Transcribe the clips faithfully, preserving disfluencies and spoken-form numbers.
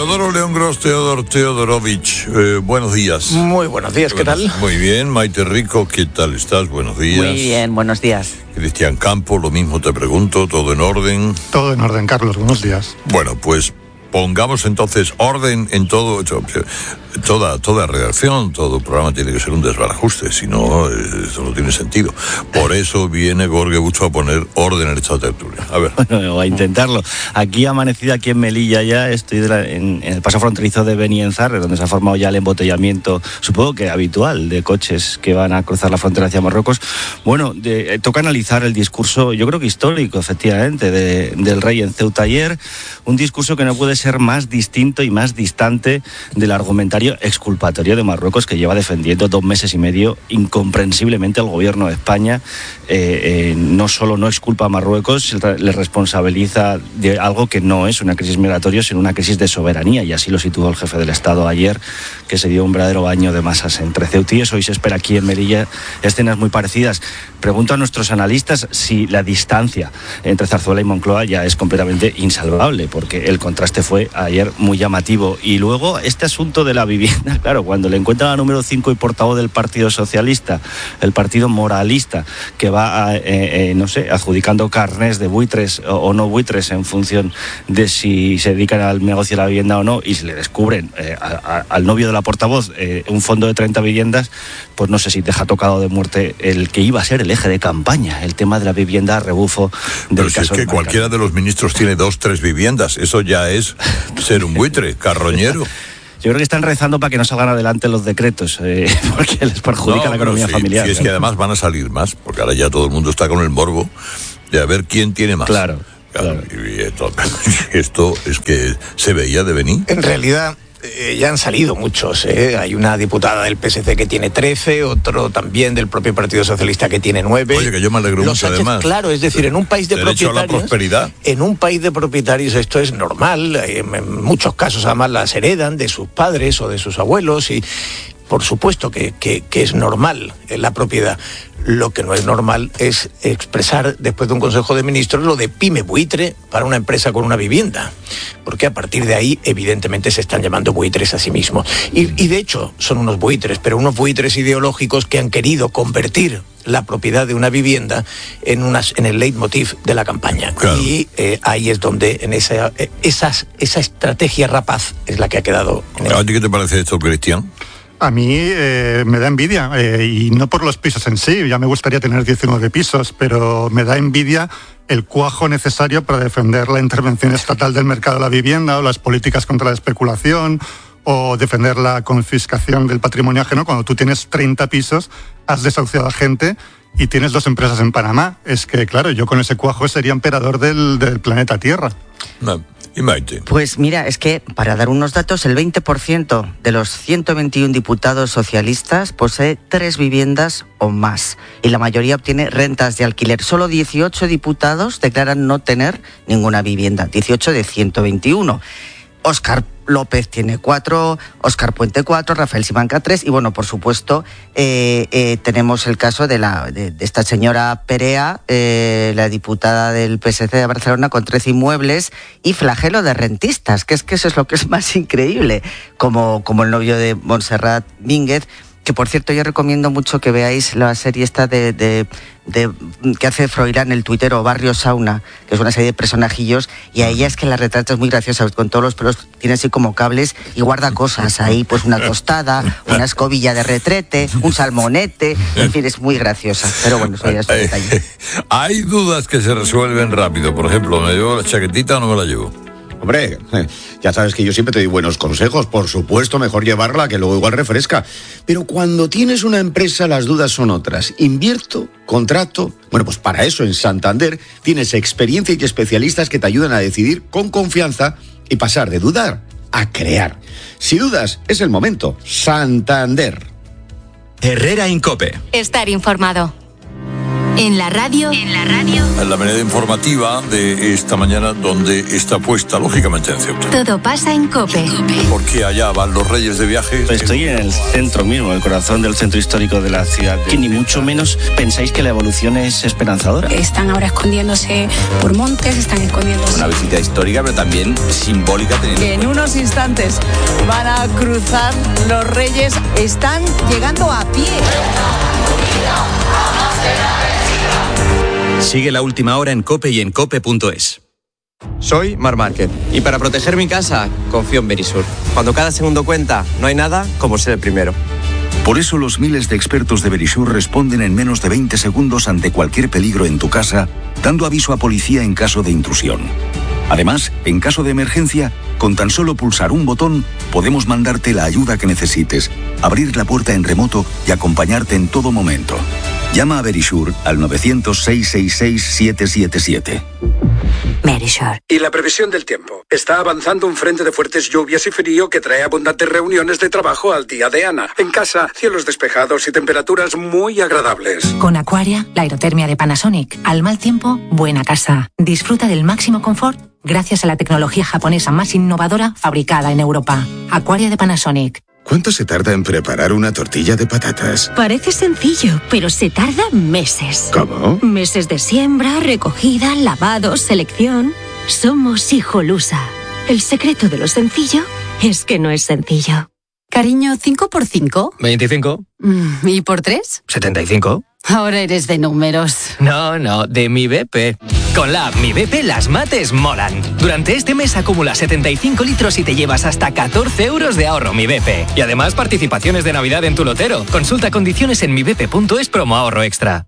Teodoro León Gros, Teodor Teodorovich, eh, buenos días. Muy buenos días, ¿qué buenos, tal? Muy bien, Maite Rico, ¿qué tal estás? Buenos días. Muy bien, buenos días. Cristian Campo, lo mismo te pregunto, ¿todo en orden? Todo en orden, Carlos, buenos días. Bueno, pues pongamos entonces orden en todo, toda, toda redacción, todo programa tiene que ser un desbarajuste, si no, eso no tiene sentido. Por eso viene Gorge Bucho a poner orden en esta tertulia. A ver. Bueno, a intentarlo. Aquí amanecido, aquí en Melilla ya, estoy de la, en, en el paso fronterizo de Benienzarre, donde se ha formado ya el embotellamiento, supongo que habitual, de coches que van a cruzar la frontera hacia Marruecos. Bueno, de, toca analizar el discurso, yo creo que histórico, efectivamente, de, del rey en Ceuta ayer, un discurso que no puede ser más distinto y más distante del argumentario exculpatorio de Marruecos, que lleva defendiendo dos meses y medio incomprensiblemente al gobierno de España. Eh, eh, no solo no exculpa a Marruecos, le responsabiliza de algo que no es una crisis migratoria, sino una crisis de soberanía, y así lo situó el jefe del Estado ayer, que se dio un verdadero baño de masas entre ceutíes. Hoy se espera aquí en Melilla escenas muy parecidas. Pregunto a nuestros analistas si la distancia entre Zarzuela y Moncloa ya es completamente insalvable, porque el contraste fue ayer muy llamativo. Y luego este asunto de la vivienda, claro, cuando le encuentran a número cinco y portavoz del Partido Socialista, el partido moralista, que va a, eh, eh, no sé, adjudicando carnés de buitres o, o no buitres en función de si se dedican al negocio de la vivienda o no, y se le descubren eh, a, a, al novio de la portavoz eh, un fondo de treinta viviendas, pues no sé si deja tocado de muerte el que iba a ser el eje de campaña, el tema de la vivienda a rebufo del Pero si caso. es que cualquiera de los ministros tiene dos, tres viviendas, eso ya es ser un buitre, carroñero. Yo creo que están rezando para que no salgan adelante los decretos, eh, porque les perjudica no, la economía sí, familiar. Sí, es que además van a salir más, porque ahora ya todo el mundo está con el morbo de a ver quién tiene más. Claro. Claro. Y esto, esto es que se veía de venir. En realidad, eh, ya han salido muchos. ¿eh? Hay una diputada del P S C que tiene trece, otro también del propio Partido Socialista que tiene nueve. Oye, que yo me alegro Los mucho, Sánchez, además. Claro, es decir, en un país de Derecho propietarios. a la prosperidad. En un país de propietarios esto es normal. En muchos casos, además, las heredan de sus padres o de sus abuelos y. Por supuesto que, que, que es normal la propiedad. Lo que no es normal es expresar después de un Consejo de Ministros lo de pyme buitre para una empresa con una vivienda. Porque a partir de ahí, evidentemente, se están llamando buitres a sí mismos. Y, y de hecho, son unos buitres, pero unos buitres ideológicos que han querido convertir la propiedad de una vivienda en, unas, en el leitmotiv de la campaña. Claro. Y eh, ahí es donde en esa, eh, esas, esa estrategia rapaz es la que ha quedado. En el... ¿A ti qué te parece esto, Cristian? A mí eh, me da envidia, eh, y no por los pisos en sí, ya me gustaría tener diecinueve pisos, pero me da envidia el cuajo necesario para defender la intervención estatal del mercado de la vivienda o las políticas contra la especulación o defender la confiscación del patrimonio ajeno cuando tú tienes treinta pisos, has desahuciado a gente y tienes dos empresas en Panamá. Es que, claro, yo con ese cuajo sería emperador del, del planeta Tierra. No. ¿Y Maite? Pues mira, es que para dar unos datos, el veinte por ciento de los ciento veintiuno diputados socialistas posee tres viviendas o más y la mayoría obtiene rentas de alquiler. Solo dieciocho diputados declaran no tener ninguna vivienda, dieciocho de ciento veintiuno. Óscar López tiene cuatro, Óscar Puente cuatro, Rafael Simanca tres y bueno, por supuesto, eh, eh, tenemos el caso de, la, de, de esta señora Perea, eh, la diputada del P S C de Barcelona con trece inmuebles y flagelo de rentistas, que es que eso es lo que es más increíble, como, como el novio de Montserrat Mínguez, que por cierto yo recomiendo mucho que veáis la serie esta de, de, de que hace Froilán, el tuitero Barrio Sauna, que es una serie de personajillos, y a ella es que la retrata es muy graciosa, con todos los pelos, tiene así como cables y guarda cosas ahí, pues una tostada, una escobilla de retrete, un salmonete, en fin, es muy graciosa, pero bueno, eso ya es un detalle. Hay dudas que se resuelven rápido, por ejemplo, ¿me llevo la chaquetita o no me la llevo? Hombre, ya sabes que yo siempre te doy buenos consejos. Por supuesto, mejor llevarla, que luego igual refresca. Pero cuando tienes una empresa, las dudas son otras. ¿Invierto? ¿Contrato? Bueno, pues para eso en Santander tienes experiencia y especialistas que te ayudan a decidir con confianza y pasar de dudar a crear. Si dudas, es el momento. Santander. Herrera Incope. Estar informado. En la radio, en la radio. La manera informativa de esta mañana, donde está puesta, lógicamente, en Ceuta. Todo pasa en COPE. Porque allá van los reyes de viaje. Estoy en el centro mismo, el corazón del centro histórico de la ciudad. Que ni mucho menos pensáis que la evolución es esperanzadora. Están ahora escondiéndose por montes, están escondiéndose. Una visita histórica, pero también simbólica. Teniendo que en unos instantes van a cruzar los reyes. Están llegando a pie. Sigue La Última Hora en COPE y en cope punto es. Soy Mar Márquez y para proteger mi casa confío en Verisur. Cuando cada segundo cuenta, no hay nada como ser el primero. Por eso los miles de expertos de Verisur responden en menos de veinte segundos ante cualquier peligro en tu casa, dando aviso a policía en caso de intrusión. Además, en caso de emergencia, con tan solo pulsar un botón, podemos mandarte la ayuda que necesites, abrir la puerta en remoto y acompañarte en todo momento. Llama a Verisur al nueve cero cero, seis seis seis, siete siete siete. Verisur. Y la previsión del tiempo. Está avanzando un frente de fuertes lluvias y frío que trae abundantes reuniones de trabajo al día de Ana. En casa, cielos despejados y temperaturas muy agradables. Con Aquaria, la aerotermia de Panasonic. Al mal tiempo, buena casa. Disfruta del máximo confort gracias a la tecnología japonesa más innovadora fabricada en Europa. Aquaria de Panasonic. ¿Cuánto se tarda en preparar una tortilla de patatas? Parece sencillo, pero se tarda meses. ¿Cómo? Meses de siembra, recogida, lavado, selección. Somos Hijolusa. El secreto de lo sencillo es que no es sencillo. Cariño, ¿cinco por cinco? veinticinco. ¿Y por tres? setenta y cinco. Ahora eres de números. No, no, de mi B P. Con la app Mi B P las mates molan. Durante este mes acumula setenta y cinco litros y te llevas hasta catorce euros de ahorro Mi B P. Y además participaciones de Navidad en tu lotero. Consulta condiciones en mi b p punto es promo ahorro extra.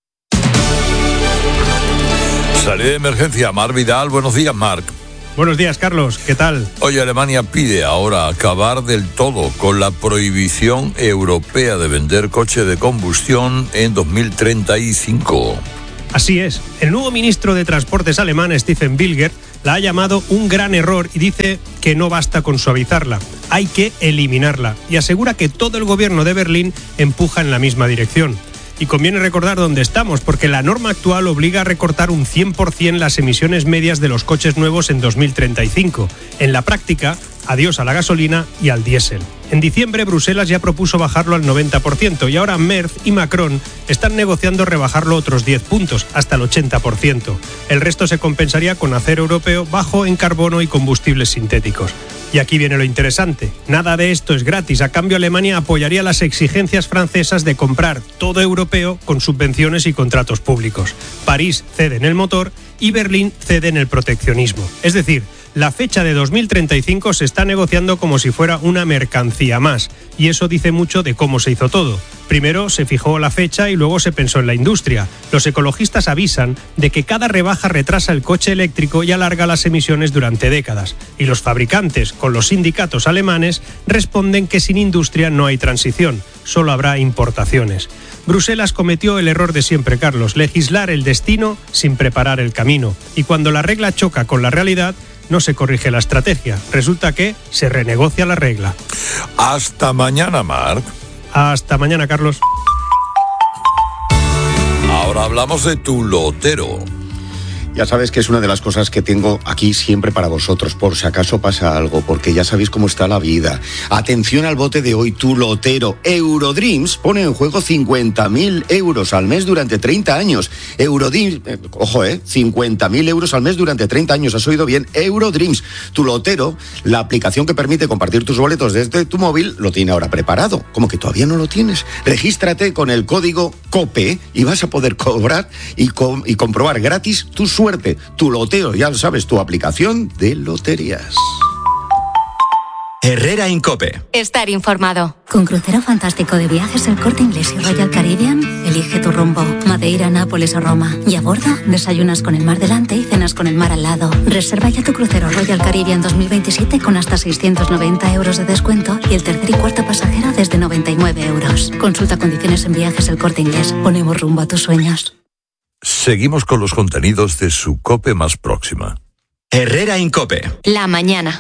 Salida de emergencia, Mar Vidal. Buenos días, Marc. Buenos días, Carlos. ¿Qué tal? Hoy Alemania pide ahora acabar del todo con la prohibición europea de vender coches de combustión en dos mil treinta y cinco. Así es. El nuevo ministro de Transportes alemán, Stefan Bilger, la ha llamado un gran error y dice que no basta con suavizarla. Hay que eliminarla. Y asegura que todo el gobierno de Berlín empuja en la misma dirección. Y conviene recordar dónde estamos, porque la norma actual obliga a recortar un cien por ciento las emisiones medias de los coches nuevos en dos mil treinta y cinco. En la práctica, adiós a la gasolina y al diésel. En diciembre, Bruselas ya propuso bajarlo al noventa por ciento y ahora Merz y Macron están negociando rebajarlo otros diez puntos, hasta el ochenta por ciento. El resto se compensaría con acero europeo bajo en carbono y combustibles sintéticos. Y aquí viene lo interesante. Nada de esto es gratis. A cambio, Alemania apoyaría las exigencias francesas de comprar todo europeo con subvenciones y contratos públicos. París cede en el motor y Berlín cede en el proteccionismo. Es decir, la fecha de dos mil treinta y cinco se está negociando como si fuera una mercancía más. Y eso dice mucho de cómo se hizo todo. Primero se fijó la fecha y luego se pensó en la industria. Los ecologistas avisan de que cada rebaja retrasa el coche eléctrico y alarga las emisiones durante décadas. Y los fabricantes, con los sindicatos alemanes, responden que sin industria no hay transición, solo habrá importaciones. Bruselas cometió el error de siempre, Carlos, legislar el destino sin preparar el camino. Y cuando la regla choca con la realidad, no se corrige la estrategia. Resulta que se renegocia la regla. Hasta mañana, Marc. Hasta mañana, Carlos. Ahora hablamos de tu lotero. Ya sabes que es una de las cosas que tengo aquí siempre para vosotros, por si acaso pasa algo, porque ya sabéis cómo está la vida. Atención al bote de hoy, tu lotero. Eurodreams pone en juego cincuenta mil euros al mes durante treinta años. Eurodreams, eh, ojo, eh, cincuenta mil euros al mes durante treinta años, has oído bien. Eurodreams, tu lotero, la aplicación que permite compartir tus boletos desde tu móvil, lo tiene ahora preparado. ¿Cómo que todavía no lo tienes? Regístrate con el código COPE y vas a poder cobrar y, com- y comprobar gratis tu suerte. Tu loteo, ya lo sabes, tu aplicación de loterías. Herrera Incope. Estar informado. Con crucero fantástico de viajes El Corte Inglés y Royal Caribbean, elige tu rumbo. Madeira, Nápoles o Roma. Y a bordo, desayunas con el mar delante y cenas con el mar al lado. Reserva ya tu crucero Royal Caribbean dos mil veintisiete con hasta seiscientos noventa euros de descuento y el tercer y cuarto pasajero desde noventa y nueve euros. Consulta condiciones en Viajes El Corte Inglés. Ponemos rumbo a tus sueños. Seguimos con los contenidos de su COPE más próxima. Herrera Incope. La mañana.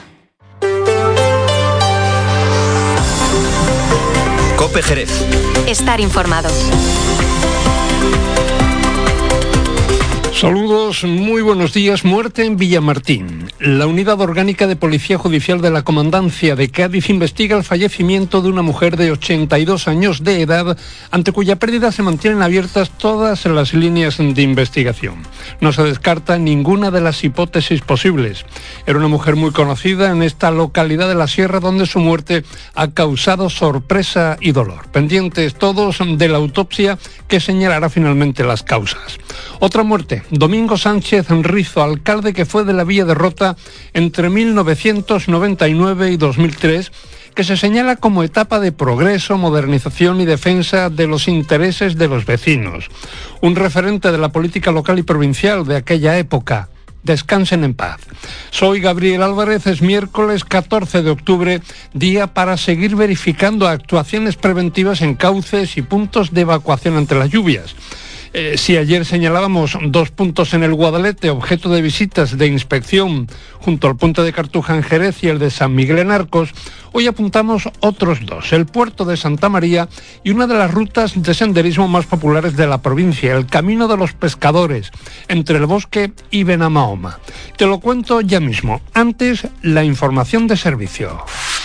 COPE Jerez. Estar informado. Saludos, muy buenos días. Muerte en Villamartín. La Unidad Orgánica de Policía Judicial de la Comandancia de Cádiz investiga el fallecimiento de una mujer de ochenta y dos años de edad, ante cuya pérdida se mantienen abiertas todas las líneas de investigación. No se descarta ninguna de las hipótesis posibles. Era una mujer muy conocida en esta localidad de la Sierra, donde su muerte ha causado sorpresa y dolor. Pendientes todos de la autopsia que señalará finalmente las causas. Otra muerte. Domingo Sánchez Rizo, alcalde que fue de la Villa de Rota entre mil novecientos noventa y nueve y dos mil tres, que se señala como etapa de progreso, modernización y defensa de los intereses de los vecinos. Un referente de la política local y provincial de aquella época. Descansen en paz. Soy Gabriel Álvarez, es miércoles catorce de octubre, día para seguir verificando actuaciones preventivas en cauces y puntos de evacuación ante las lluvias. Eh, si ayer señalábamos dos puntos en el Guadalete, objeto de visitas de inspección junto al puente de Cartuja en Jerez y el de San Miguel en Arcos, hoy apuntamos otros dos, el puerto de Santa María y una de las rutas de senderismo más populares de la provincia, el Camino de los Pescadores, entre el Bosque y Benamahoma. Te lo cuento ya mismo. Antes, la información de servicio.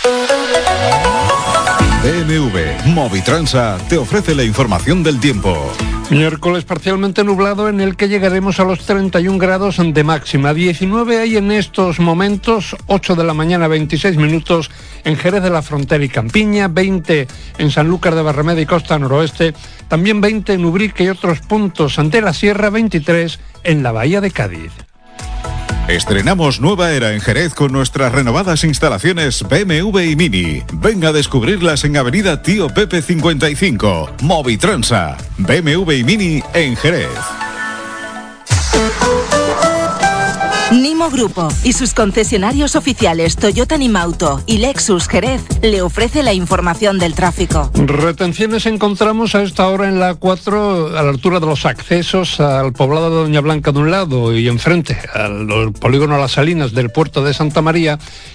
B M W Movitransa te ofrece la información del tiempo. Miércoles parcialmente nublado, en el que llegaremos a los treinta y un grados de máxima. diecinueve hay en estos momentos, ocho de la mañana, veintiséis minutos en Jerez de la Frontera y Campiña, veinte en Sanlúcar de Barrameda y Costa Noroeste, también veinte en Ubrique y otros puntos de la Sierra, veintitrés en la Bahía de Cádiz. Estrenamos nueva era en Jerez con nuestras renovadas instalaciones B M W y Mini. Venga a descubrirlas en Avenida Tío Pepe cincuenta y cinco. Movitransa, B M W y Mini en Jerez. Nimo Grupo y sus concesionarios oficiales Toyota Nimauto y Lexus Jerez le ofrece la información del tráfico. Retenciones encontramos a esta hora en la A cuatro, a la altura de los accesos al poblado de Doña Blanca de un lado y enfrente al polígono Las Salinas del puerto de Santa María,